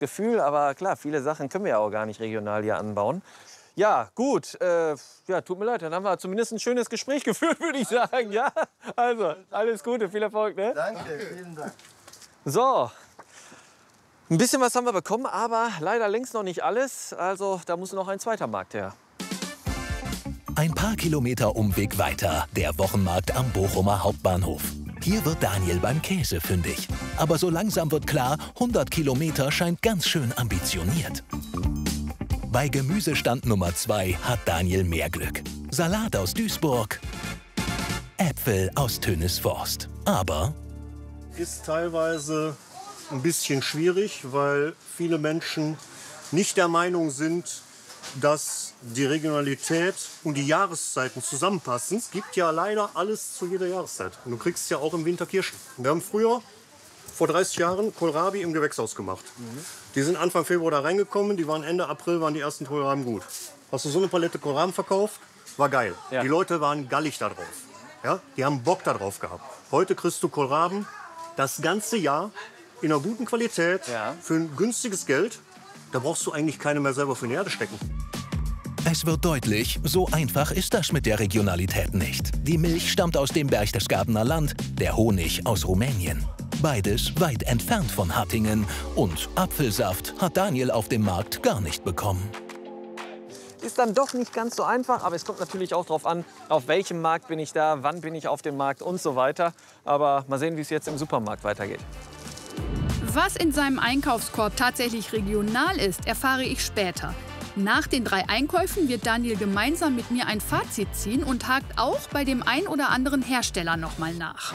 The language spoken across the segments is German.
Gefühl, aber klar, viele Sachen können wir ja auch gar nicht regional hier anbauen. Ja, gut. Ja, tut mir leid, dann haben wir zumindest ein schönes Gespräch geführt, würde ich sagen. Ja, also, alles Gute, viel Erfolg. Ne? Danke, vielen Dank. So, ein bisschen was haben wir bekommen, aber leider längst noch nicht alles. Also, da muss noch ein zweiter Markt her. Ein paar Kilometer Umweg weiter, der Wochenmarkt am Bochumer Hauptbahnhof. Hier wird Daniel beim Käse fündig. Aber so langsam wird klar, 100 Kilometer scheint ganz schön ambitioniert. Bei Gemüsestand Nummer 2 hat Daniel mehr Glück. Salat aus Duisburg, Äpfel aus Tönisforst. Aber ist teilweise ein bisschen schwierig, weil viele Menschen nicht der Meinung sind, dass die Regionalität und die Jahreszeiten zusammenpassen. Es gibt ja leider alles zu jeder Jahreszeit. Und du kriegst ja auch im Winter Kirschen. Wir haben früher, vor 30 Jahren, Kohlrabi im Gewächshaus gemacht. Die sind Anfang Februar da reingekommen, die waren Ende April, waren die ersten Kohlraben gut. Hast du so eine Palette Kohlraben verkauft? War geil. Ja. Die Leute waren gallig da drauf. Ja? Die haben Bock da drauf gehabt. Heute kriegst du Kohlraben das ganze Jahr in einer guten Qualität, für ein günstiges Geld. Da brauchst du eigentlich keine mehr selber für die Erde stecken. es wird deutlich, so einfach ist das mit der Regionalität nicht. Die Milch stammt aus dem Berchtesgadener Land, der Honig aus Rumänien. Beides weit entfernt von Hattingen. Und Apfelsaft hat Daniel auf dem Markt gar nicht bekommen. Ist dann doch nicht ganz so einfach, aber es kommt natürlich auch darauf an, auf welchem Markt bin ich da, wann bin ich auf dem Markt und so weiter. Aber mal sehen, wie es jetzt im Supermarkt weitergeht. Was in seinem Einkaufskorb tatsächlich regional ist, erfahre ich später. Nach den 3 Einkäufen wird Daniel gemeinsam mit mir ein Fazit ziehen und hakt auch bei dem ein oder anderen Hersteller noch mal nach.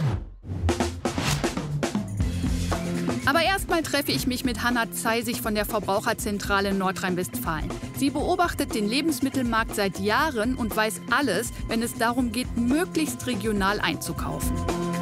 Aber erstmal treffe ich mich mit Hanna Zeisig von der Verbraucherzentrale Nordrhein-Westfalen. Sie beobachtet den Lebensmittelmarkt seit Jahren und weiß alles, wenn es darum geht, möglichst regional einzukaufen.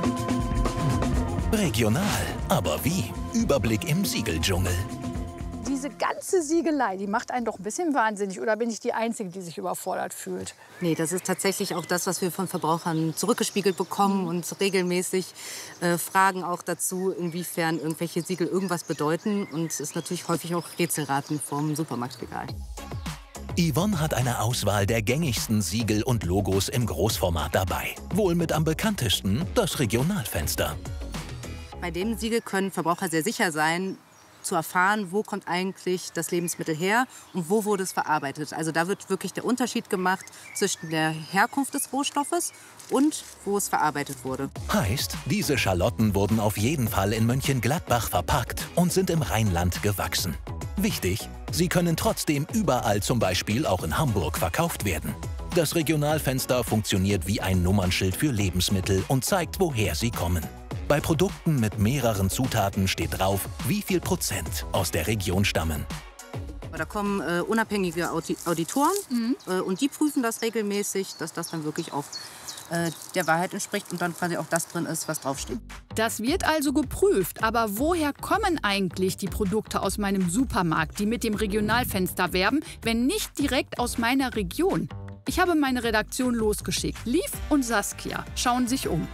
Regional, aber wie? Überblick im Siegeldschungel. Diese ganze Siegelei, die macht einen doch ein bisschen wahnsinnig. Oder bin ich die Einzige, die sich überfordert fühlt? Nee, das ist tatsächlich auch das, was wir von Verbrauchern zurückgespiegelt bekommen und regelmäßig fragen auch dazu, inwiefern irgendwelche Siegel irgendwas bedeuten. Und es ist natürlich häufig auch Rätselraten vom Supermarktregal. Yvonne hat eine Auswahl der gängigsten Siegel und Logos im Großformat dabei. Wohl mit am bekanntesten das Regionalfenster. Bei dem Siegel können Verbraucher sehr sicher sein, zu erfahren, wo kommt eigentlich das Lebensmittel her und wo wurde es verarbeitet. Also da wird wirklich der Unterschied gemacht zwischen der Herkunft des Rohstoffes und wo es verarbeitet wurde. Heißt, diese Schalotten wurden auf jeden Fall in Mönchengladbach verpackt und sind im Rheinland gewachsen. Wichtig, sie können trotzdem überall, zum Beispiel auch in Hamburg, verkauft werden. Das Regionalfenster funktioniert wie ein Nummernschild für Lebensmittel und zeigt, woher sie kommen. Bei Produkten mit mehreren Zutaten steht drauf, wie viel Prozent aus der Region stammen. Da kommen unabhängige Auditoren und die prüfen das regelmäßig, dass das dann wirklich auch der Wahrheit entspricht und dann quasi auch das drin ist, was draufsteht. Das wird also geprüft. Aber woher kommen eigentlich die Produkte aus meinem Supermarkt, die mit dem Regionalfenster werben, wenn nicht direkt aus meiner Region? Ich habe meine Redaktion losgeschickt. Liv und Saskia schauen sich um.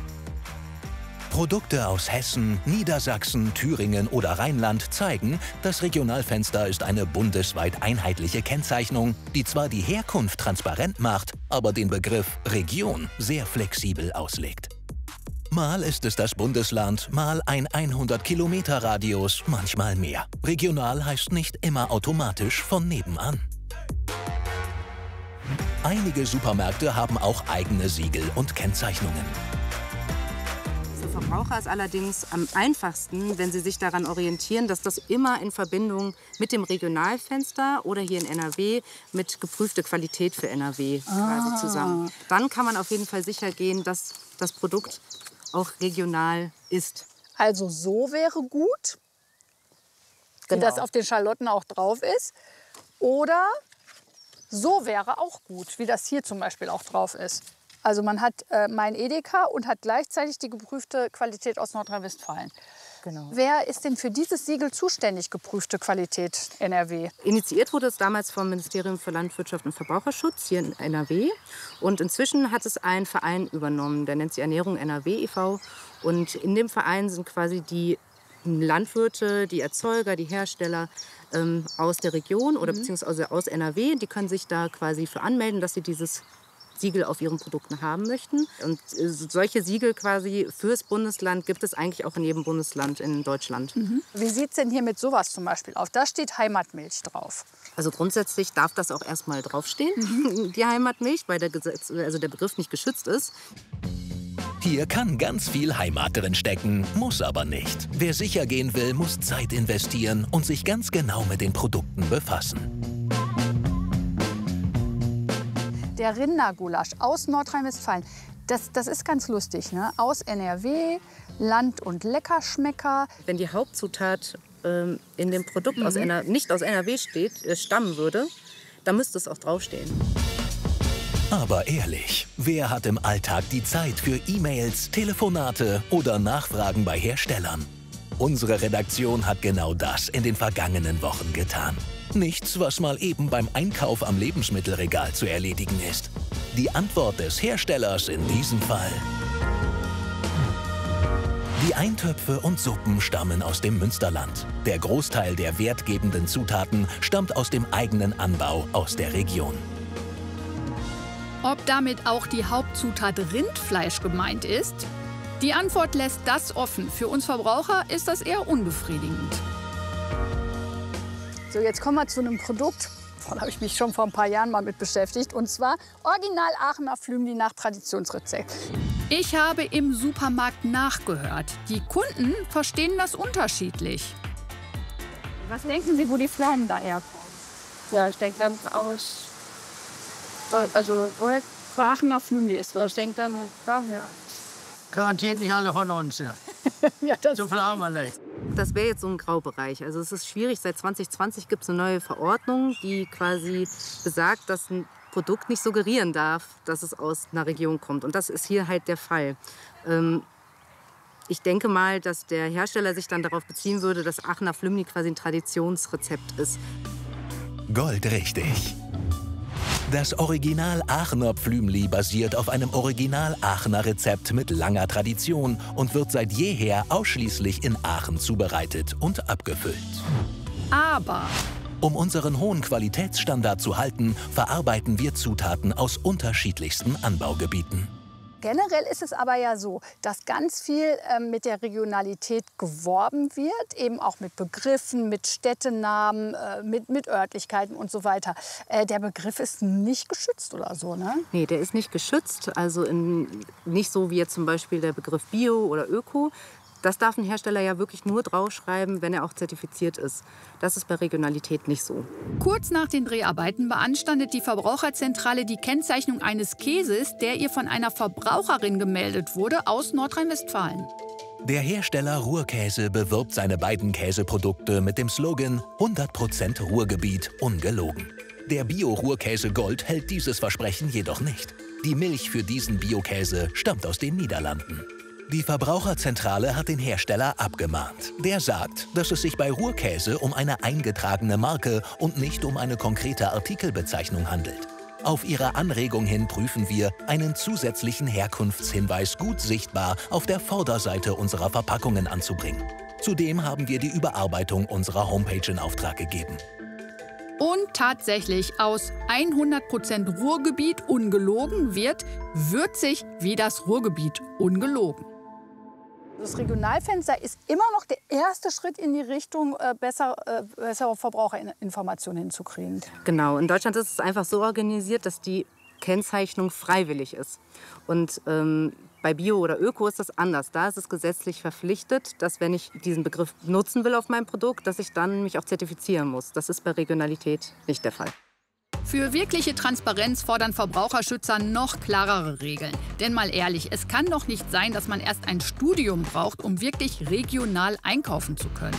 Produkte aus Hessen, Niedersachsen, Thüringen oder Rheinland zeigen, das Regionalfenster ist eine bundesweit einheitliche Kennzeichnung, die zwar die Herkunft transparent macht, aber den Begriff Region sehr flexibel auslegt. Mal ist es das Bundesland, mal ein 100-Kilometer-Radius, manchmal mehr. Regional heißt nicht immer automatisch von nebenan. Einige Supermärkte haben auch eigene Siegel und Kennzeichnungen. Für Verbraucher ist allerdings am einfachsten, wenn sie sich daran orientieren, dass das immer in Verbindung mit dem Regionalfenster oder hier in NRW mit geprüfte Qualität für NRW quasi zusammen. Dann kann man auf jeden Fall sicher gehen, dass das Produkt auch regional ist. Also so wäre gut, wie das auf den Schalotten auch drauf ist. Oder so wäre auch gut, wie das hier zum Beispiel auch drauf ist. Also man hat mein Edeka und hat gleichzeitig die geprüfte Qualität aus Nordrhein-Westfalen. Genau. Wer ist denn für dieses Siegel zuständig, geprüfte Qualität NRW? Initiiert wurde es damals vom Ministerium für Landwirtschaft und Verbraucherschutz hier in NRW. Und inzwischen hat es einen Verein übernommen, der nennt sich Ernährung NRW e.V. Und in dem Verein sind quasi die Landwirte, die Erzeuger, die Hersteller aus der Region oder beziehungsweise aus NRW, die können sich da quasi für anmelden, dass sie dieses Siegel auf ihren Produkten haben möchten. Und solche Siegel quasi fürs Bundesland gibt es eigentlich auch in jedem Bundesland in Deutschland. Wie sieht es denn hier mit sowas zum Beispiel aus? Da steht Heimatmilch drauf. Also grundsätzlich darf das auch erstmal draufstehen, die Heimatmilch, weil der Begriff nicht geschützt ist. Hier kann ganz viel Heimat drin stecken, muss aber nicht. Wer sicher gehen will, muss Zeit investieren und sich ganz genau mit den Produkten befassen. Der Rindergulasch aus Nordrhein-Westfalen, das ist ganz lustig, ne? Aus NRW, Land- und Leckerschmecker. Wenn die Hauptzutat in dem Produkt nicht aus NRW stammen würde, dann müsste es auch draufstehen. Aber ehrlich, wer hat im Alltag die Zeit für E-Mails, Telefonate oder Nachfragen bei Herstellern? Unsere Redaktion hat genau das in den vergangenen Wochen getan. Nichts, was mal eben beim Einkauf am Lebensmittelregal zu erledigen ist. Die Antwort des Herstellers in diesem Fall: Die Eintöpfe und Suppen stammen aus dem Münsterland. Der Großteil der wertgebenden Zutaten stammt aus dem eigenen Anbau aus der Region. Ob damit auch die Hauptzutat Rindfleisch gemeint ist? Die Antwort lässt das offen. Für uns Verbraucher ist das eher unbefriedigend. So, jetzt kommen wir zu einem Produkt, da habe ich mich schon vor ein paar Jahren mal mit beschäftigt. Und zwar Original Aachener Flümli nach Traditionsrezept. Ich habe im Supermarkt nachgehört. Die Kunden verstehen das unterschiedlich. Was denken Sie, wo die Pflaumen daher kommen? Ja, ich denke dann aus. Also, woher Aachener Flümli ist, ich denke dann daher. Garantiert nicht alle von uns. Ja. Ja, das So viel haben wir nicht. Das wäre jetzt so ein Graubereich. Also es ist schwierig. Seit 2020 gibt es eine neue Verordnung, die quasi besagt, dass ein Produkt nicht suggerieren darf, dass es aus einer Region kommt. Und das ist hier halt der Fall. Ich denke mal, dass der Hersteller sich dann darauf beziehen würde, dass Aachener Flümli quasi ein Traditionsrezept ist. Goldrichtig. Das Original Aachener Pflümli basiert auf einem Original Aachener Rezept mit langer Tradition und wird seit jeher ausschließlich in Aachen zubereitet und abgefüllt. Aber Um unseren hohen Qualitätsstandard zu halten, verarbeiten wir Zutaten aus unterschiedlichsten Anbaugebieten. Generell ist es aber ja so, dass ganz viel mit der Regionalität geworben wird, eben auch mit Begriffen, mit Städtenamen, mit Örtlichkeiten und so weiter. Der Begriff ist nicht geschützt oder so, ne? Nee, der ist nicht geschützt. Also nicht so wie jetzt zum Beispiel der Begriff Bio oder Öko. Das darf ein Hersteller ja wirklich nur draufschreiben, wenn er auch zertifiziert ist. Das ist bei Regionalität nicht so. kurz nach den Dreharbeiten beanstandet die Verbraucherzentrale die Kennzeichnung eines Käses, der ihr von einer Verbraucherin gemeldet wurde, aus Nordrhein-Westfalen. Der Hersteller Ruhrkäse bewirbt seine beiden Käseprodukte mit dem Slogan 100% Ruhrgebiet ungelogen. Der Bio-Ruhrkäse Gold hält dieses Versprechen jedoch nicht. Die Milch für diesen Biokäse stammt aus den Niederlanden. Die Verbraucherzentrale hat den Hersteller abgemahnt. Der sagt, dass es sich bei Ruhrkäse um eine eingetragene Marke und nicht um eine konkrete Artikelbezeichnung handelt. Auf ihre Anregung hin prüfen wir, einen zusätzlichen Herkunftshinweis gut sichtbar auf der Vorderseite unserer Verpackungen anzubringen. Zudem haben wir die Überarbeitung unserer Homepage in Auftrag gegeben. Und tatsächlich, aus 100% Ruhrgebiet ungelogen wird würzig wie das Ruhrgebiet ungelogen. Das Regionalfenster ist immer noch der erste Schritt in die Richtung, bessere Verbraucherinformationen hinzukriegen. Genau, in Deutschland ist es einfach so organisiert, dass die Kennzeichnung freiwillig ist. Und bei Bio oder Öko ist das anders. Da ist es gesetzlich verpflichtet, dass wenn ich diesen Begriff nutzen will auf meinem Produkt, dass ich dann mich auch zertifizieren muss. Das ist bei Regionalität nicht der Fall. Für wirkliche Transparenz fordern Verbraucherschützer noch klarere Regeln. Denn mal ehrlich, es kann doch nicht sein, dass man erst ein Studium braucht, um wirklich regional einkaufen zu können.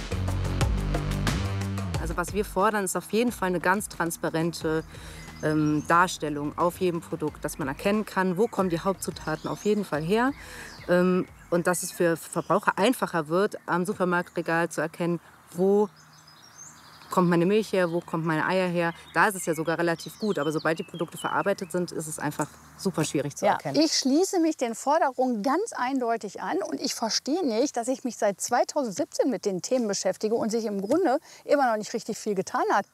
Also was wir fordern, ist auf jeden Fall eine ganz transparente Darstellung auf jedem Produkt, dass man erkennen kann, wo kommen die Hauptzutaten auf jeden Fall her. Und dass es für Verbraucher einfacher wird, am Supermarktregal zu erkennen, wo kommt meine Milch her, wo kommt meine Eier her. Da ist es ja sogar relativ gut. Aber sobald die Produkte verarbeitet sind, ist es einfach super schwierig zu erkennen. Ich schließe mich den Forderungen ganz eindeutig an. Und ich verstehe nicht, dass ich mich seit 2017 mit den Themen beschäftige und sich im Grunde immer noch nicht richtig viel getan hat.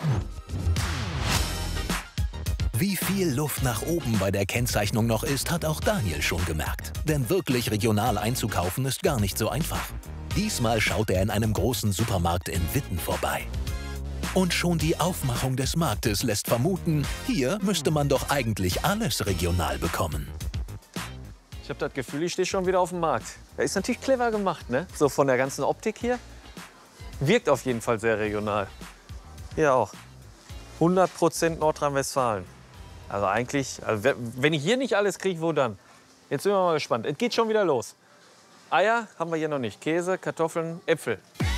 Wie viel Luft nach oben bei der Kennzeichnung noch ist, hat auch Daniel schon gemerkt. Denn wirklich regional einzukaufen ist gar nicht so einfach. Diesmal schaut er in einem großen Supermarkt in Witten vorbei. Und schon die Aufmachung des Marktes lässt vermuten, hier müsste man doch eigentlich alles regional bekommen. Ich habe das Gefühl, ich stehe schon wieder auf dem Markt. Ja, ist natürlich clever gemacht, ne? So von der ganzen Optik hier. Wirkt auf jeden Fall sehr regional. Hier auch. 100% Nordrhein-Westfalen. Also eigentlich, wenn ich hier nicht alles kriege, wo dann? Jetzt sind wir mal gespannt. Es geht schon wieder los. Eier haben wir hier noch nicht. Käse, Kartoffeln, Äpfel.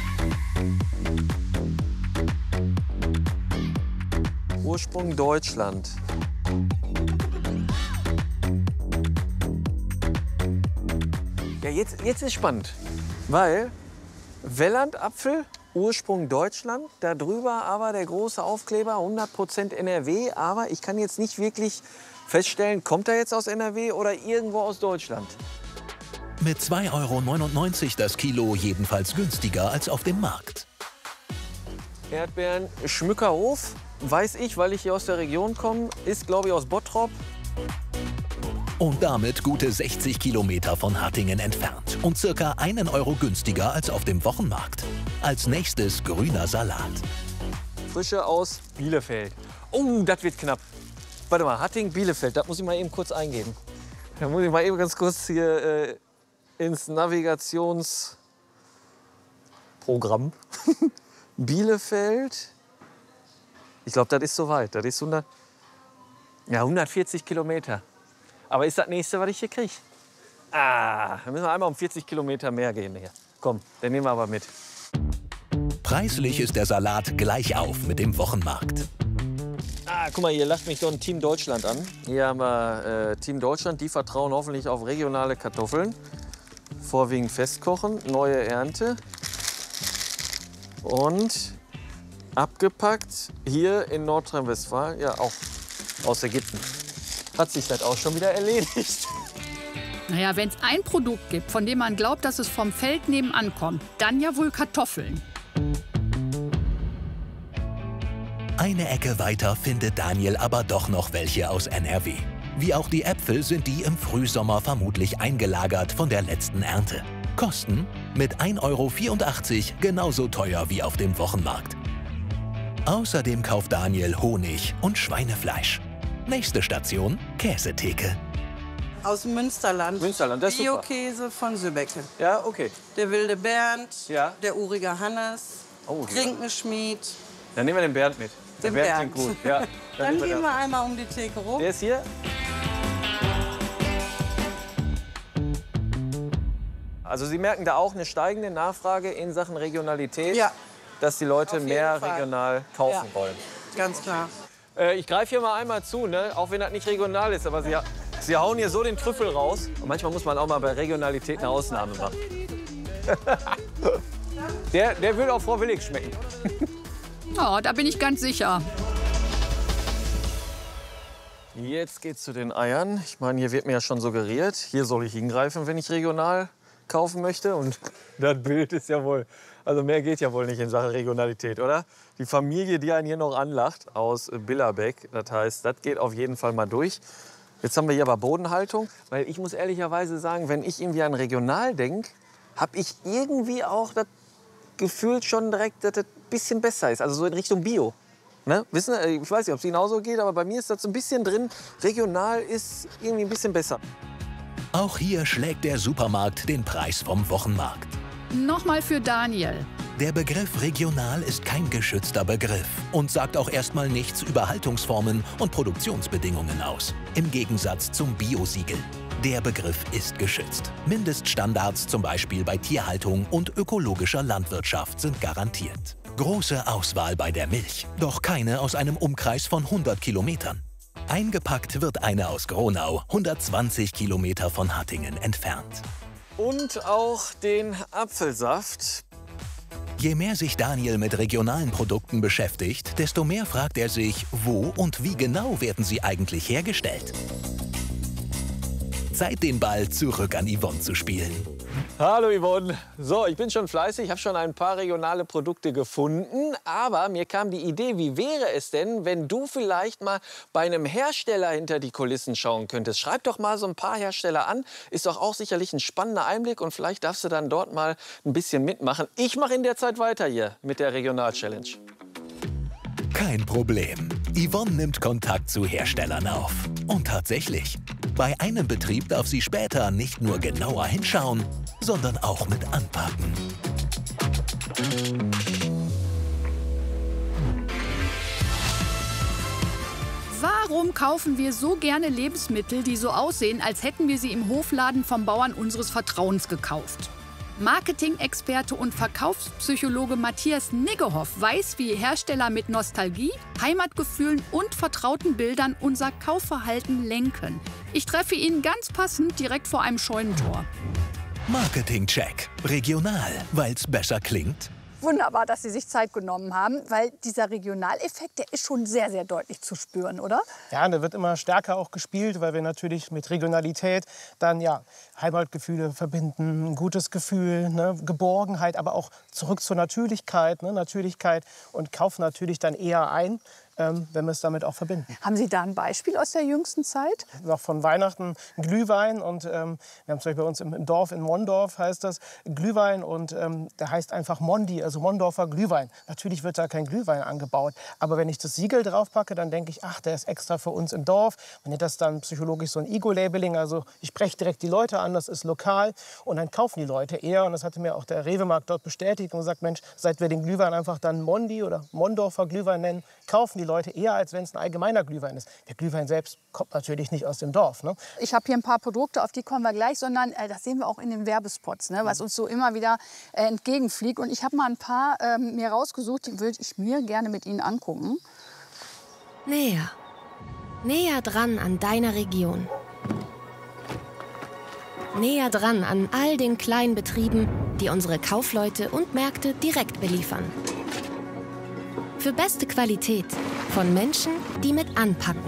Ursprung Deutschland. Ja, jetzt ist spannend, weil Welland-Apfel, Ursprung Deutschland, darüber aber der große Aufkleber 100% NRW, aber ich kann jetzt nicht wirklich feststellen, kommt er jetzt aus NRW oder irgendwo aus Deutschland. Mit 2,99 € das Kilo jedenfalls günstiger als auf dem Markt. Erdbeeren, Schmückerhof, weiß ich, weil ich hier aus der Region komme, ist glaube ich aus Bottrop. Und damit gute 60 Kilometer von Hattingen entfernt und circa 1 € günstiger als auf dem Wochenmarkt. Als nächstes grüner Salat. Frische aus Bielefeld. Oh, das wird knapp. Warte mal, Hattingen, Bielefeld, das muss ich mal eben kurz eingeben. Da muss ich mal eben ganz kurz hier ins Navigationsprogramm. Bielefeld. Ich glaube, das ist soweit. Das ist 140 Kilometer. Aber ist das nächste, was ich hier kriege? Ah, dann müssen wir einmal um 40 Kilometer mehr gehen hier. Komm, den nehmen wir aber mit. Preislich ist der Salat gleich auf mit dem Wochenmarkt. Ah, guck mal, hier lacht mich doch ein Team Deutschland an. Hier haben wir Team Deutschland, die vertrauen hoffentlich auf regionale Kartoffeln. Vorwiegend festkochen, neue Ernte. Und abgepackt hier in Nordrhein-Westfalen, ja auch aus Ägypten. Hat sich das auch schon wieder erledigt. Naja, wenn es ein Produkt gibt, von dem man glaubt, dass es vom Feld nebenan kommt, dann ja wohl Kartoffeln. Eine Ecke weiter findet Daniel aber doch noch welche aus NRW. Wie auch die Äpfel sind die im Frühsommer vermutlich eingelagert von der letzten Ernte. Kosten mit 1,84 € genauso teuer wie auf dem Wochenmarkt. Außerdem kauft Daniel Honig und Schweinefleisch. Nächste Station, Käsetheke. Aus dem Münsterland. Münsterland, das ist super. Bio-Käse von Sübbecke. Ja, okay. Der wilde Bernd, Ja. der urige Hannes, Oh, Krinkenschmied. Dann nehmen wir den Bernd mit. Der Den Bernd Bernd. klingt gut. Ja, Dann nehmen gehen das. wir einmal um die Theke rum. Der ist hier. Also Sie merken da auch eine steigende Nachfrage in Sachen Regionalität, Ja. dass die Leute Auf jeden mehr Fall. regional kaufen Ja. wollen. Ganz klar. Ich greife hier mal einmal zu, ne? Auch wenn das nicht regional ist, aber Sie hauen hier so den Trüffel raus. Und manchmal muss man auch mal bei Regionalität eine Ausnahme machen. der will auch Frau Willig schmecken. Oh, da bin ich ganz sicher. Jetzt geht's zu den Eiern. Ich meine, hier wird mir ja schon suggeriert, hier soll ich hingreifen, wenn ich regional kaufen möchte. Und das Bild ist ja wohl, also mehr geht ja wohl nicht in Sachen Regionalität, oder? Die Familie, die einen hier noch anlacht, aus Billerbeck, das heißt, das geht auf jeden Fall mal durch. Jetzt haben wir hier aber Bodenhaltung, weil ich muss ehrlicherweise sagen, wenn ich irgendwie an regional denke, habe ich irgendwie auch das Gefühl schon direkt, dass das ein bisschen besser ist, also so in Richtung Bio. Ne? Wissen, ich weiß nicht, ob es Ihnen auch so geht, aber bei mir ist das so ein bisschen drin. Regional ist irgendwie ein bisschen besser. Auch hier schlägt der Supermarkt den Preis vom Wochenmarkt. Nochmal für Daniel. Der Begriff regional ist kein geschützter Begriff und sagt auch erstmal nichts über Haltungsformen und Produktionsbedingungen aus. Im Gegensatz zum Biosiegel. Der Begriff ist geschützt. Mindeststandards zum Beispiel bei Tierhaltung und ökologischer Landwirtschaft sind garantiert. Große Auswahl bei der Milch, doch keine aus einem Umkreis von 100 Kilometern. Eingepackt wird eine aus Gronau, 120 Kilometer von Hattingen entfernt. Und auch den Apfelsaft. Je mehr sich Daniel mit regionalen Produkten beschäftigt, desto mehr fragt er sich, wo und wie genau werden sie eigentlich hergestellt. Zeit, den Ball zurück an Yvonne zu spielen. Hallo Yvonne. So, ich bin schon fleißig, habe schon ein paar regionale Produkte gefunden. Aber mir kam die Idee, wie wäre es denn, wenn du vielleicht mal bei einem Hersteller hinter die Kulissen schauen könntest? Schreib doch mal so ein paar Hersteller an. Ist doch auch sicherlich ein spannender Einblick und vielleicht darfst du dann dort mal ein bisschen mitmachen. Ich mache in der Zeit weiter hier mit der Regional-Challenge. Kein Problem. Yvonne nimmt Kontakt zu Herstellern auf. Und tatsächlich, bei einem Betrieb darf sie später nicht nur genauer hinschauen, sondern auch mit anpacken. Warum kaufen wir so gerne Lebensmittel, die so aussehen, als hätten wir sie im Hofladen vom Bauern unseres Vertrauens gekauft? Marketing-Experte und Verkaufspsychologe Matthias Niggehoff weiß, wie Hersteller mit Nostalgie, Heimatgefühlen und vertrauten Bildern unser Kaufverhalten lenken. Ich treffe ihn ganz passend direkt vor einem Scheunentor. Marketing-Check. Regional, weil's besser klingt. Wunderbar, dass Sie sich Zeit genommen haben, weil dieser Regionaleffekt, der ist schon sehr, sehr deutlich zu spüren, oder? Ja, der wird immer stärker auch gespielt, weil wir natürlich mit Regionalität dann ja Heimatgefühle verbinden, ein gutes Gefühl, ne, Geborgenheit, aber auch zurück zur Natürlichkeit, ne, Natürlichkeit und kaufen natürlich dann eher ein, wenn wir es damit auch verbinden. Haben Sie da ein Beispiel aus der jüngsten Zeit? Noch von Weihnachten Glühwein und wir haben zum Beispiel bei uns im Dorf, in Mondorf heißt das Glühwein und der heißt einfach Mondi, also Mondorfer Glühwein. Natürlich wird da kein Glühwein angebaut, aber wenn ich das Siegel drauf packe, dann denke ich, ach, der ist extra für uns im Dorf. Man nennt das dann psychologisch so ein Ego-Labeling, also ich spreche direkt die Leute an, das ist lokal und dann kaufen die Leute eher und das hatte mir auch der Rewe-Markt dort bestätigt und gesagt, Mensch, seit wir den Glühwein einfach dann Mondi oder Mondorfer Glühwein nennen, kaufen die Leute eher, als wenn es ein allgemeiner Glühwein ist. Der Glühwein selbst kommt natürlich nicht aus dem Dorf. Ne? Ich habe hier ein paar Produkte, auf die kommen wir gleich, sondern das sehen wir auch in den Werbespots, ne, was uns so immer wieder entgegenfliegt. Und ich habe mal ein paar mir rausgesucht, die würde ich mir gerne mit Ihnen angucken. Näher. Näher dran an deiner Region. Näher dran an all den kleinen Betrieben, die unsere Kaufleute und Märkte direkt beliefern. Für beste Qualität von Menschen, die mit anpacken.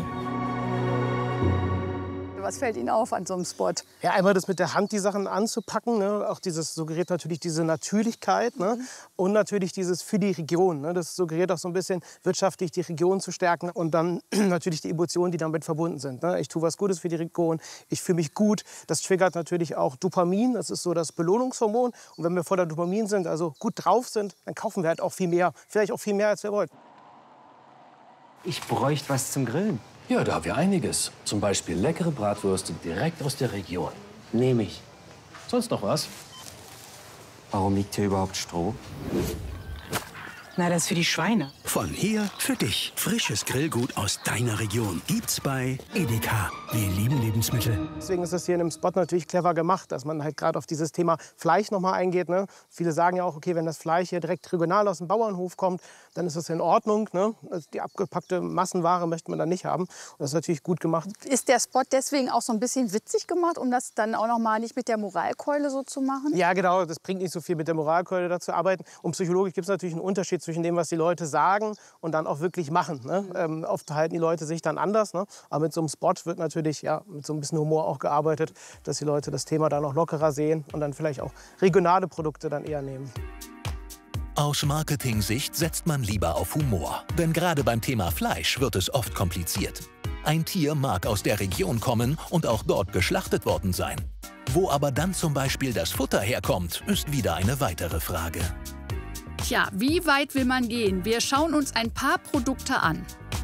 Was fällt Ihnen auf an so einem Spot? Ja, einmal das mit der Hand, die Sachen anzupacken. Ne? Auch dieses suggeriert natürlich diese Natürlichkeit. Ne? Und natürlich dieses für die Region. Ne? Das suggeriert auch so ein bisschen wirtschaftlich die Region zu stärken. Und dann natürlich die Emotionen, die damit verbunden sind. Ne? Ich tue was Gutes für die Region, ich fühle mich gut. Das triggert natürlich auch Dopamin. Das ist so das Belohnungshormon. Und wenn wir voller Dopamin sind, also gut drauf sind, dann kaufen wir halt auch viel mehr. Vielleicht auch viel mehr, als wir wollten. Ich bräuchte was zum Grillen. Ja, da haben wir einiges. Zum Beispiel leckere Bratwürste direkt aus der Region. Nehme ich. Sonst noch was? Warum liegt hier überhaupt Stroh? Na, das ist für die Schweine. Von hier für dich. Frisches Grillgut aus deiner Region gibt's bei Edeka. Wir lieben Lebensmittel. Deswegen ist das hier in dem Spot natürlich clever gemacht, dass man halt gerade auf dieses Thema Fleisch noch mal eingeht. Ne? Viele sagen ja auch, okay, wenn das Fleisch hier direkt regional aus dem Bauernhof kommt, dann ist das in Ordnung. Ne? Also die abgepackte Massenware möchte man dann nicht haben. Und das ist natürlich gut gemacht. Ist der Spot deswegen auch so ein bisschen witzig gemacht, um das dann auch noch mal nicht mit der Moralkeule so zu machen? Ja, genau. Das bringt nicht so viel mit der Moralkeule da zu arbeiten. Und psychologisch gibt es natürlich einen Unterschied zwischen dem, was die Leute sagen und dann auch wirklich machen. Ne? Oft halten die Leute sich dann anders. Ne? Aber mit so einem Spot wird natürlich ja, mit so ein bisschen Humor auch gearbeitet, dass die Leute das Thema dann auch lockerer sehen und dann vielleicht auch regionale Produkte dann eher nehmen. Aus Marketing-Sicht setzt man lieber auf Humor. Denn gerade beim Thema Fleisch wird es oft kompliziert. Ein Tier mag aus der Region kommen und auch dort geschlachtet worden sein. Wo aber dann zum Beispiel das Futter herkommt, ist wieder eine weitere Frage. Tja, wie weit will man gehen? Wir schauen uns ein paar Produkte an.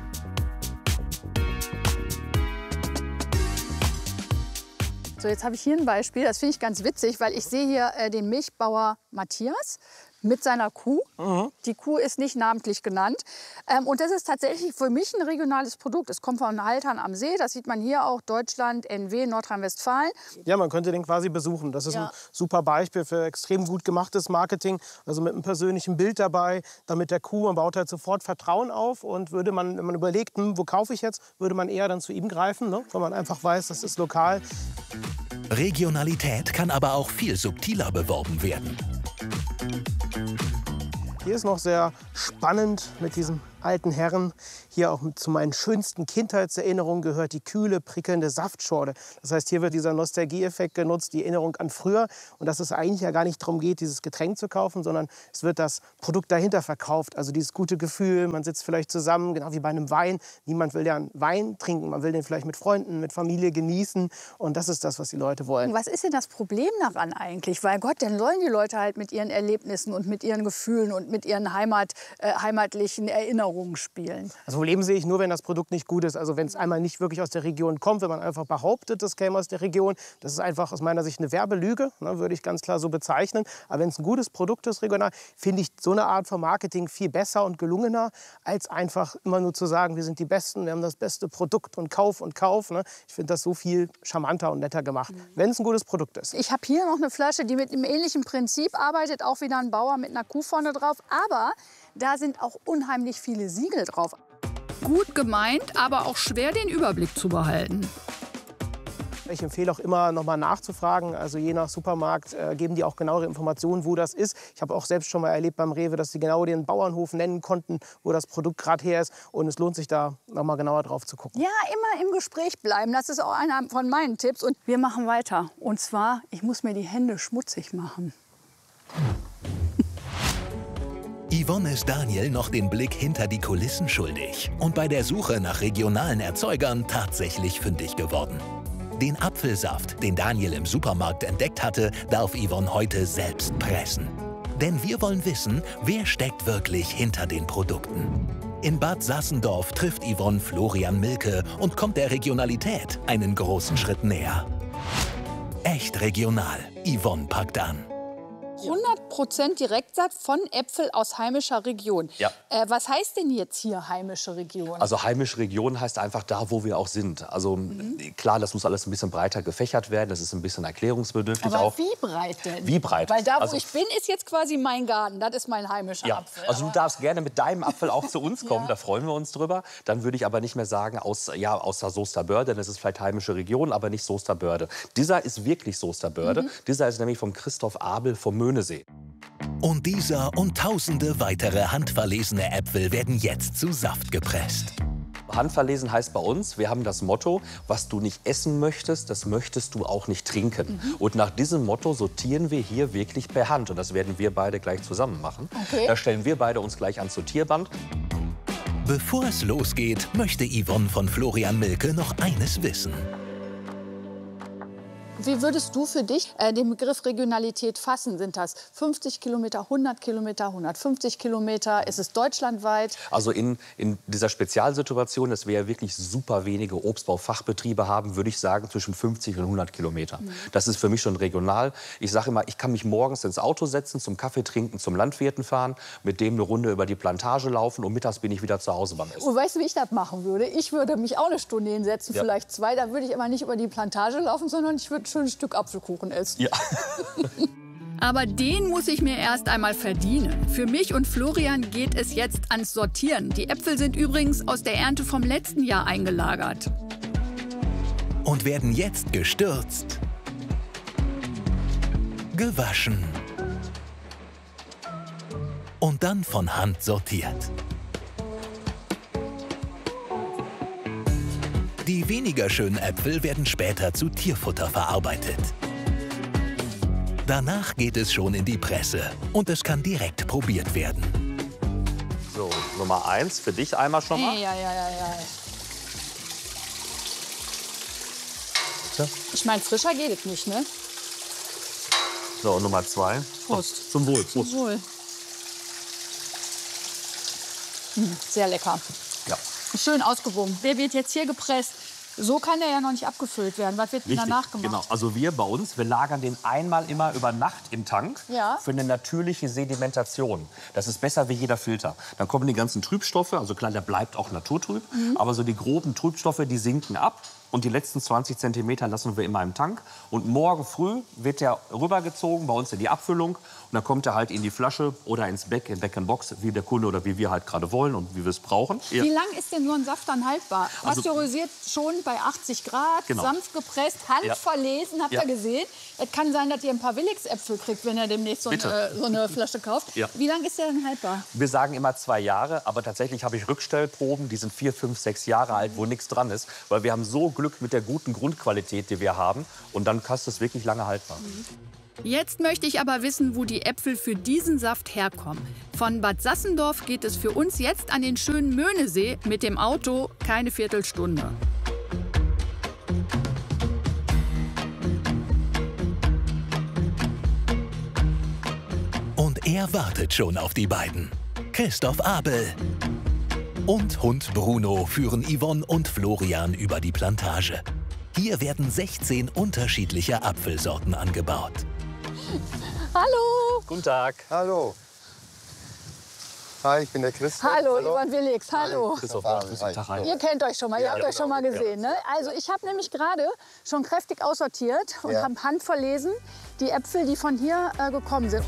So, jetzt habe ich hier ein Beispiel, das finde ich ganz witzig, weil ich sehe hier den Milchbauer Matthias mit seiner Kuh. Die Kuh ist nicht namentlich genannt. Und das ist tatsächlich für mich ein regionales Produkt. Es kommt von Haltern am See, das sieht man hier auch, Deutschland, NW, Nordrhein-Westfalen. Ja, man könnte den quasi besuchen. Das ist ein super Beispiel für extrem gut gemachtes Marketing. Also mit einem persönlichen Bild dabei, dann mit der Kuh. Man baut halt sofort Vertrauen auf. Und würde man, wenn man überlegt, wo kaufe ich jetzt, würde man eher dann zu ihm greifen, ne? Weil man einfach weiß, das ist lokal. Regionalität kann aber auch viel subtiler beworben werden. Hier ist noch sehr spannend mit diesem alten Herren. Hier auch zu meinen schönsten Kindheitserinnerungen gehört die kühle, prickelnde Saftschorle. Das heißt, hier wird dieser Nostalgieeffekt genutzt, die Erinnerung an früher. Und dass es eigentlich ja gar nicht darum geht, dieses Getränk zu kaufen, sondern es wird das Produkt dahinter verkauft. Also dieses gute Gefühl, man sitzt vielleicht zusammen, genau wie bei einem Wein. Niemand will ja einen Wein trinken, man will den vielleicht mit Freunden, mit Familie genießen. Und das ist das, was die Leute wollen. Was ist denn das Problem daran eigentlich? Weil Gott, dann sollen die Leute halt mit ihren Erlebnissen und mit ihren Gefühlen und mit ihren heimatlichen Erinnerungen spielen. Das Problem sehe ich nur, wenn das Produkt nicht gut ist. Also wenn es einmal nicht wirklich aus der Region kommt, wenn man einfach behauptet, das käme aus der Region. Das ist einfach aus meiner Sicht eine Werbelüge, ne, würde ich ganz klar so bezeichnen. Aber wenn es ein gutes Produkt ist, regional, finde ich so eine Art von Marketing viel besser und gelungener, als einfach immer nur zu sagen, wir sind die Besten, wir haben das beste Produkt und Kauf und Kauf. Ne. Ich finde das so viel charmanter und netter gemacht, wenn es ein gutes Produkt ist. Ich habe hier noch eine Flasche, die mit einem ähnlichen Prinzip arbeitet, auch wieder ein Bauer mit einer Kuh vorne drauf. Aber da sind auch unheimlich viele Siegel drauf. Gut gemeint, aber auch schwer den Überblick zu behalten. Ich empfehle auch immer, noch mal nachzufragen. Also je nach Supermarkt geben die auch genauere Informationen, wo das ist. Ich habe auch selbst schon mal erlebt beim Rewe, dass sie genau den Bauernhof nennen konnten, wo das Produkt gerade her ist. Und es lohnt sich da noch mal genauer drauf zu gucken. Ja, immer im Gespräch bleiben. Das ist auch einer von meinen Tipps. Und wir machen weiter. Und zwar, ich muss mir die Hände schmutzig machen. Yvonne ist Daniel noch den Blick hinter die Kulissen schuldig und bei der Suche nach regionalen Erzeugern tatsächlich fündig geworden. Den Apfelsaft, den Daniel im Supermarkt entdeckt hatte, darf Yvonne heute selbst pressen. Denn wir wollen wissen, wer steckt wirklich hinter den Produkten. In Bad Sassendorf trifft Yvonne Florian Milke und kommt der Regionalität einen großen Schritt näher. Echt regional. Yvonne packt an. 100% Direktsaat von Äpfel aus heimischer Region. Ja. Was heißt denn jetzt hier heimische Region? Also heimische Region heißt einfach da, wo wir auch sind. Also klar, das muss alles ein bisschen breiter gefächert werden. Das ist ein bisschen erklärungsbedürftig Aber auch. wie breit denn? Wie breit? Weil da, wo Also- ich bin, ist jetzt quasi mein Garten. Das ist mein heimischer Ja, Apfel. also du darfst gerne mit deinem Apfel auch zu uns kommen, da freuen wir uns drüber. Dann würde ich aber nicht mehr sagen aus der Soesterbörde, das ist vielleicht heimische Region, aber nicht Soesterbörde. Dieser ist wirklich Soesterbörde. Dieser ist nämlich vom Christoph Abel vom Möhnesee. Und dieser und tausende weitere handverlesene Äpfel werden jetzt zu Saft gepresst. Handverlesen heißt bei uns, wir haben das Motto, was du nicht essen möchtest, das möchtest du auch nicht trinken. Und nach diesem Motto sortieren wir hier wirklich per Hand. Und das werden wir beide gleich zusammen machen. Okay. Da stellen wir beide uns gleich ans Sortierband. Bevor es losgeht, möchte Yvonne von Florian Milke noch eines wissen. Wie würdest du für dich den Begriff Regionalität fassen? Sind das 50 Kilometer, 100 Kilometer, 150 Kilometer? Ist es deutschlandweit? Also in dieser Spezialsituation, dass wir ja wirklich super wenige Obstbaufachbetriebe haben, würde ich sagen zwischen 50 und 100 Kilometer. Das ist für mich schon regional. Ich sage immer, ich kann mich morgens ins Auto setzen, zum Kaffee trinken, zum Landwirten fahren, mit dem eine Runde über die Plantage laufen und mittags bin ich wieder zu Hause beim Essen. Und weißt du, wie ich das machen würde? Ich würde mich auch eine Stunde hinsetzen, Ja. vielleicht 2. Da würde ich aber nicht über die Plantage laufen, sondern ich würde ein Stück Apfelkuchen essen. Ja. Aber den muss ich mir erst einmal verdienen. Für mich und Florian geht es jetzt ans Sortieren. Die Äpfel sind übrigens aus der Ernte vom letzten Jahr eingelagert. Und werden jetzt gestürzt, gewaschen und dann von Hand sortiert. Die weniger schönen Äpfel werden später zu Tierfutter verarbeitet. Danach geht es schon in die Presse und es kann direkt probiert werden. So, Nummer 1 für dich einmal schon mal. Ja. Ich meine, frischer geht es nicht, ne? So, und Nummer 2. Prost. Zum Wohl. Zum Prost. Wohl. Sehr lecker. Ja. Schön ausgewogen. Der wird jetzt hier gepresst. So kann der ja noch nicht abgefüllt werden. Was wird denn Richtig, danach gemacht? genau. Also wir bei uns, wir lagern den einmal immer über Nacht im Tank Ja. für eine natürliche Sedimentation. Das ist besser wie jeder Filter. Dann kommen die ganzen Trübstoffe, also klar, der bleibt auch naturtrüb, aber so die groben Trübstoffe, die sinken ab. und die letzten 20 Zentimeter lassen wir immer im Tank. Und morgen früh wird der rübergezogen bei uns in die Abfüllung. Und dann kommt er halt in die Flasche oder ins Bag-in-Box, wie der Kunde oder wie wir halt gerade wollen und wie wir es brauchen. Wie lang ist denn so ein Saft dann haltbar? Also- Pasteurisiert schon bei 80 Grad, Genau. sanft gepresst, handverlesen, habt ihr gesehen. Es kann sein, dass ihr ein paar Willigsäpfel kriegt, wenn ihr demnächst so eine Flasche kauft. Ja. Wie lang ist der denn haltbar? Wir sagen immer 2 Jahre, aber tatsächlich habe ich Rückstellproben, die sind 4, 5, 6 Jahre alt, wo nichts dran ist. Weil wir haben so Glück mit der guten Grundqualität, die wir haben. Und dann kannst du es wirklich lange haltbar. Jetzt möchte ich aber wissen, wo die Äpfel für diesen Saft herkommen. Von Bad Sassendorf geht es für uns jetzt an den schönen Möhnesee mit dem Auto keine Viertelstunde. Und er wartet schon auf die beiden. Christoph Abel und Hund Bruno führen Yvonne und Florian über die Plantage. Hier werden 16 unterschiedliche Apfelsorten angebaut. Hallo! Guten Tag. Hallo. Hi, ich bin der Christoph. Hallo, Yvonne Willigs, hallo. Christoph, Hi. Ihr kennt euch schon mal, ihr habt euch schon mal gesehen. Ne? Also ich habe nämlich gerade schon kräftig aussortiert und habe handverlesen die Äpfel, die von hier gekommen sind.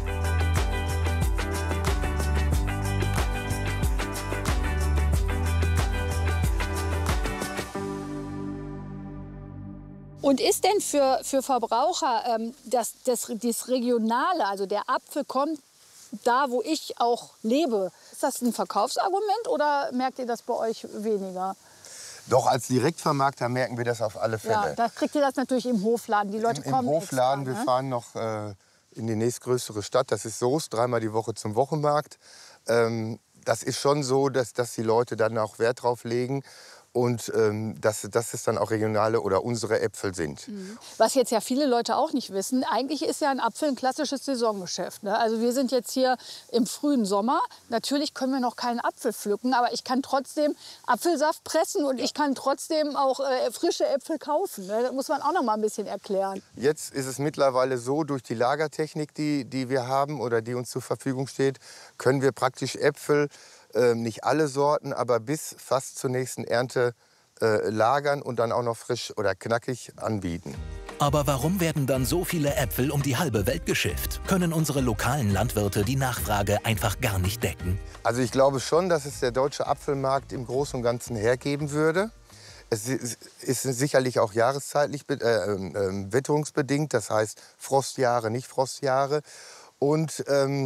Und ist denn für Verbraucher das Regionale, also der Apfel kommt da, wo ich auch lebe, ist das ein Verkaufsargument oder merkt ihr das bei euch weniger? Doch, als Direktvermarkter merken wir das auf alle Fälle. Ja, da kriegt ihr das natürlich im Hofladen. Die Leute kommen Im Hofladen, extra, ne? wir fahren noch in die nächstgrößere Stadt, das ist Soest, 3-mal die Woche zum Wochenmarkt. Das ist schon so, dass die Leute dann auch Wert drauf legen. Und dass es dann auch regionale oder unsere Äpfel sind. Was jetzt ja viele Leute auch nicht wissen, eigentlich ist ja ein Apfel ein klassisches Saisongeschäft. Ne? Also wir sind jetzt hier im frühen Sommer. Natürlich können wir noch keinen Apfel pflücken, aber ich kann trotzdem Apfelsaft pressen und ich kann trotzdem auch frische Äpfel kaufen. Ne? Das muss man auch noch mal ein bisschen erklären. Jetzt ist es mittlerweile so, durch die Lagertechnik, die wir haben oder die uns zur Verfügung steht, können wir praktisch Äpfel, nicht alle Sorten, aber bis fast zur nächsten Ernte lagern und dann auch noch frisch oder knackig anbieten. Aber warum werden dann so viele Äpfel um die halbe Welt geschifft? Können unsere lokalen Landwirte die Nachfrage einfach gar nicht decken? Also ich glaube schon, dass es der deutsche Apfelmarkt im Großen und Ganzen hergeben würde. Es ist sicherlich auch jahreszeitlich witterungsbedingt, das heißt Frostjahre, nicht Frostjahre. Und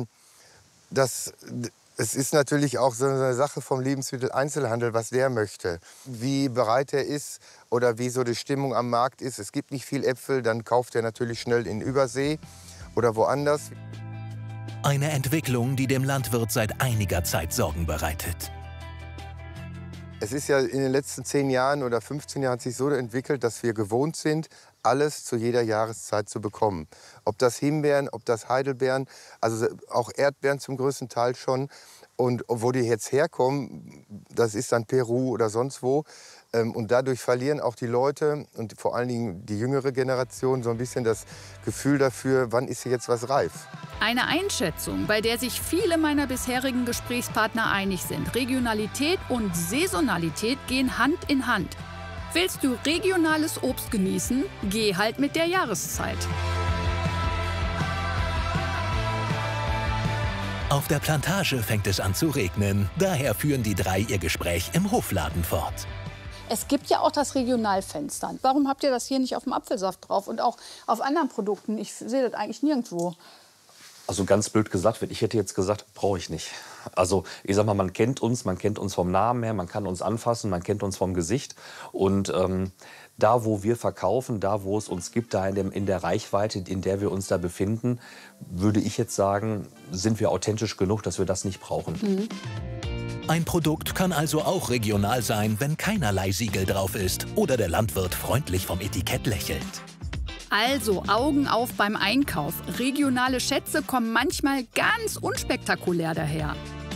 es ist natürlich auch so eine Sache vom Lebensmitteleinzelhandel, was der möchte. Wie bereit er ist oder wie so die Stimmung am Markt ist. Es gibt nicht viel Äpfel, dann kauft er natürlich schnell in Übersee oder woanders. Eine Entwicklung, die dem Landwirt seit einiger Zeit Sorgen bereitet. Es ist ja in den letzten 10 Jahren oder 15 Jahren hat sich so entwickelt, dass wir gewohnt sind, alles zu jeder Jahreszeit zu bekommen. Ob das Himbeeren, ob das Heidelbeeren, also auch Erdbeeren zum größten Teil schon. Und wo die jetzt herkommen, das ist dann Peru oder sonst wo. Und dadurch verlieren auch die Leute und vor allen Dingen die jüngere Generation so ein bisschen das Gefühl dafür, wann ist hier jetzt was reif. Eine Einschätzung, bei der sich viele meiner bisherigen Gesprächspartner einig sind. Regionalität und Saisonalität gehen Hand in Hand. Willst du regionales Obst genießen? Geh halt mit der Jahreszeit. Auf der Plantage fängt es an zu regnen. Daher führen die 3 ihr Gespräch im Hofladen fort. Es gibt ja auch das Regionalfenster. Warum habt ihr das hier nicht auf dem Apfelsaft drauf und auch auf anderen Produkten? Ich sehe das eigentlich nirgendwo. Also ganz blöd gesagt, ich hätte jetzt gesagt, brauche ich nicht. Also ich sag mal, man kennt uns vom Namen her, man kann uns anfassen, man kennt uns vom Gesicht. Und da, wo wir verkaufen, da, wo es uns gibt, da in der Reichweite, in der wir uns da befinden, würde ich jetzt sagen, sind wir authentisch genug, dass wir das nicht brauchen. Ein Produkt kann also auch regional sein, wenn keinerlei Siegel drauf ist oder der Landwirt freundlich vom Etikett lächelt. Also Augen auf beim Einkauf. Regionale Schätze kommen manchmal ganz unspektakulär daher.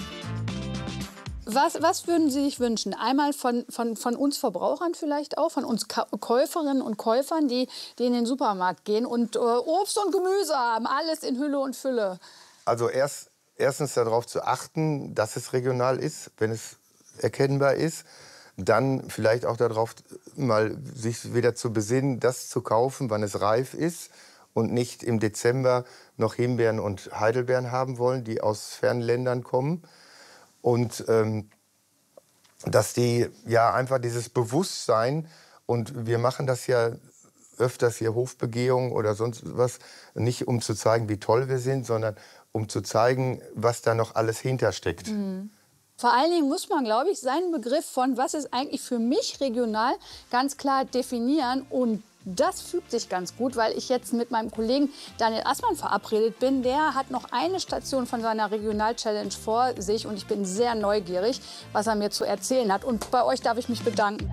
Was würden Sie sich wünschen? Einmal von uns Verbrauchern vielleicht auch, von uns Käuferinnen und Käufern, die in den Supermarkt gehen und Obst und Gemüse haben, alles in Hülle und Fülle. Also erstens darauf zu achten, dass es regional ist, wenn es erkennbar ist. dann vielleicht auch darauf mal sich wieder zu besinnen, das zu kaufen, wann es reif ist und nicht im Dezember noch Himbeeren und Heidelbeeren haben wollen, die aus fernen Ländern kommen. Und dass die ja einfach dieses Bewusstsein, und wir machen das ja öfters hier, Hofbegehungen oder sonst was, nicht um zu zeigen, wie toll wir sind, sondern um zu zeigen, was da noch alles hintersteckt. Mhm. Vor allen Dingen muss man, glaube ich, seinen Begriff von was ist eigentlich für mich regional ganz klar definieren. Und das fügt sich ganz gut, weil ich jetzt mit meinem Kollegen Daniel Assmann verabredet bin. Der hat noch eine Station von seiner Regional-Challenge vor sich und ich bin sehr neugierig, was er mir zu erzählen hat. Und bei euch darf ich mich bedanken.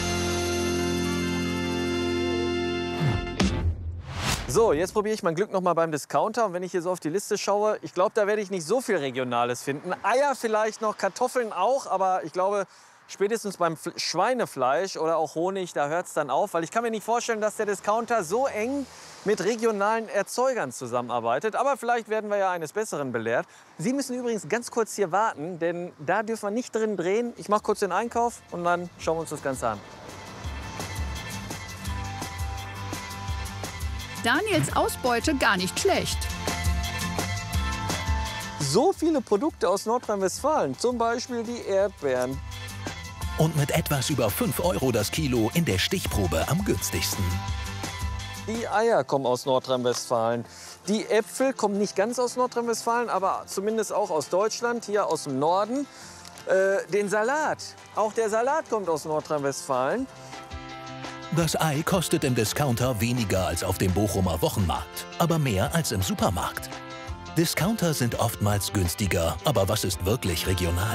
So, jetzt probiere ich mein Glück noch mal beim Discounter. Und wenn ich hier so auf die Liste schaue, ich glaube, da werde ich nicht so viel Regionales finden. Eier vielleicht noch, Kartoffeln auch, aber ich glaube, spätestens beim Schweinefleisch oder auch Honig, da hört es dann auf. Weil ich kann mir nicht vorstellen, dass der Discounter so eng mit regionalen Erzeugern zusammenarbeitet. Aber vielleicht werden wir ja eines Besseren belehrt. Sie müssen übrigens ganz kurz hier warten, denn da dürfen wir nicht drin drehen. Ich mache kurz den Einkauf und dann schauen wir uns das Ganze an. Daniels Ausbeute gar nicht schlecht. So viele Produkte aus Nordrhein-Westfalen, zum Beispiel die Erdbeeren. Und mit etwas über 5 € das Kilo in der Stichprobe am günstigsten. Die Eier kommen aus Nordrhein-Westfalen. Die Äpfel kommen nicht ganz aus Nordrhein-Westfalen, aber zumindest auch aus Deutschland, hier aus dem Norden. Den Salat, auch der Salat kommt aus Nordrhein-Westfalen. Das Ei kostet im Discounter weniger als auf dem Bochumer Wochenmarkt, aber mehr als im Supermarkt. Discounter sind oftmals günstiger, aber was ist wirklich regional?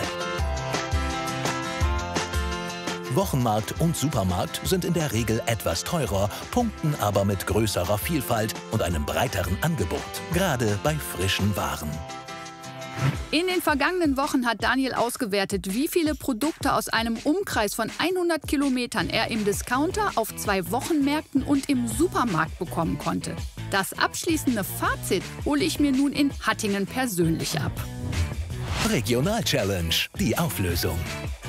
Wochenmarkt und Supermarkt sind in der Regel etwas teurer, punkten aber mit größerer Vielfalt und einem breiteren Angebot, gerade bei frischen Waren. In den vergangenen Wochen hat Daniel ausgewertet, wie viele Produkte aus einem Umkreis von 100 Kilometern er im Discounter, auf 2 Wochenmärkten und im Supermarkt bekommen konnte. Das abschließende Fazit hole ich mir nun in Hattingen persönlich ab. Regional-Challenge, die Auflösung.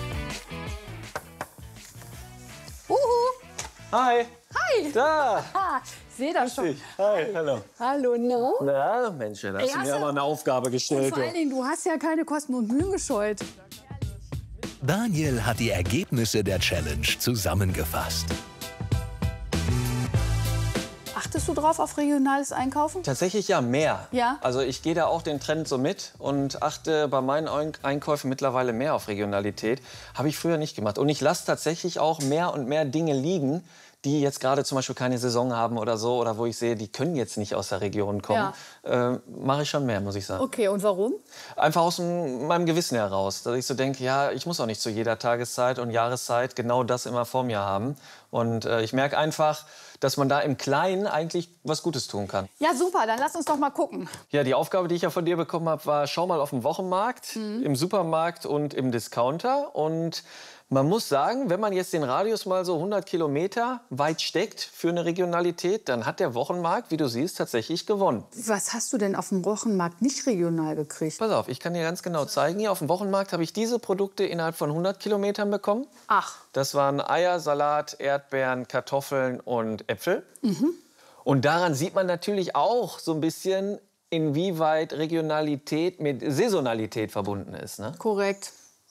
Hi. Hi. Da. Ich sehe das schon. Hi, hallo. Hallo, no? Na, Mensch, da hast du mir aber eine Aufgabe gestellt. Vor allen Dingen, du hast ja keine Kosten und Mühen gescheut. Daniel hat die Ergebnisse der Challenge zusammengefasst. Achtest du drauf auf regionales Einkaufen? Tatsächlich ja, mehr. Ja? Also ich gehe da auch den Trend so mit und achte bei meinen Einkäufen mittlerweile mehr auf Regionalität. Habe ich früher nicht gemacht. Und ich lasse tatsächlich auch mehr und mehr Dinge liegen, die jetzt gerade zum Beispiel keine Saison haben oder so, oder wo ich sehe, die können jetzt nicht aus der Region kommen, mache ich schon mehr, muss ich sagen. Okay, und warum? Einfach aus meinem Gewissen heraus, dass ich so denke, ja, ich muss auch nicht zu jeder Tageszeit und Jahreszeit genau das immer vor mir haben. Und ich merke einfach, dass man da im Kleinen eigentlich was Gutes tun kann. Ja, super, dann lass uns doch mal gucken. Ja, die Aufgabe, die ich ja von dir bekommen habe, war, schau mal auf dem Wochenmarkt, im Supermarkt und im Discounter. Und man muss sagen, wenn man jetzt den Radius mal so 100 Kilometer weit steckt für eine Regionalität, dann hat der Wochenmarkt, wie du siehst, tatsächlich gewonnen. Was hast du denn auf dem Wochenmarkt nicht regional gekriegt? Pass auf, ich kann dir ganz genau zeigen. Hier auf dem Wochenmarkt habe ich diese Produkte innerhalb von 100 Kilometern bekommen. Ach. Das waren Eier, Salat, Erdbeeren, Kartoffeln und Äpfel. Und daran sieht man natürlich auch so ein bisschen, inwieweit Regionalität mit Saisonalität verbunden ist. Ne? Korrekt.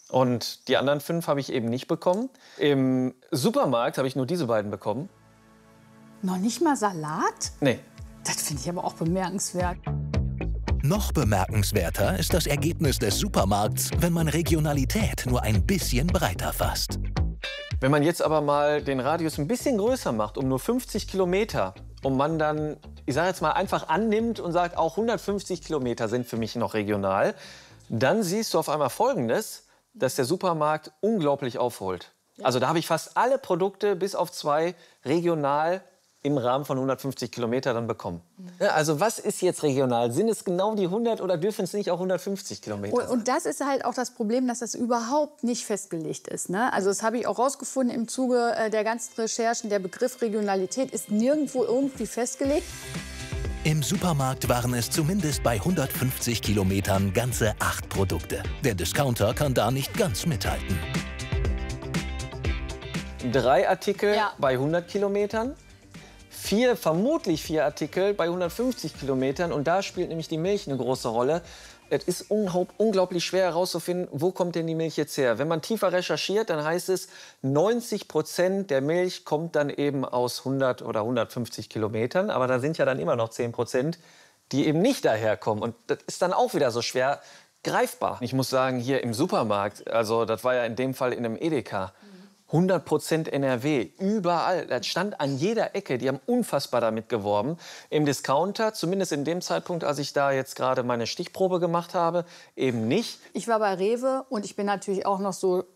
Und die anderen 5 habe ich eben nicht bekommen. Im Supermarkt habe ich nur diese beiden bekommen. Noch nicht mal Salat? Nee. Das finde ich aber auch bemerkenswert. Noch bemerkenswerter ist das Ergebnis des Supermarkts, wenn man Regionalität nur ein bisschen breiter fasst. Wenn man jetzt aber mal den Radius ein bisschen größer macht, um nur 50 Kilometer, und man dann, ich sage jetzt mal, einfach annimmt und sagt, auch 150 Kilometer sind für mich noch regional, dann siehst du auf einmal Folgendes, dass der Supermarkt unglaublich aufholt. Also da habe ich fast alle Produkte bis auf 2 regional im Rahmen von 150 Kilometer dann bekommen. Ja, also was ist jetzt regional? Sind es genau die 100 oder dürfen es nicht auch 150 Kilometer sein? Und das ist halt auch das Problem, dass das überhaupt nicht festgelegt ist. Ne? Also das habe ich auch rausgefunden im Zuge der ganzen Recherchen. Der Begriff Regionalität ist nirgendwo irgendwie festgelegt. Im Supermarkt waren es zumindest bei 150 Kilometern ganze 8 Produkte. Der Discounter kann da nicht ganz mithalten. 3 Artikel bei 100 Kilometern. Vermutlich 4 Artikel bei 150 Kilometern. Und da spielt nämlich die Milch eine große Rolle. Es ist unglaublich schwer herauszufinden, wo kommt denn die Milch jetzt her. Wenn man tiefer recherchiert, dann heißt es, 90% der Milch kommt dann eben aus 100 oder 150 Kilometern. Aber da sind ja dann immer noch 10%, die eben nicht daherkommen. Und das ist dann auch wieder so schwer greifbar. Ich muss sagen, hier im Supermarkt, also das war ja in dem Fall in einem Edeka, 100% NRW, überall. Das stand an jeder Ecke. Die haben unfassbar damit geworben. Im Discounter, zumindest in dem Zeitpunkt, als ich da jetzt gerade meine Stichprobe gemacht habe, eben nicht. Ich war bei Rewe und ich bin natürlich auch noch so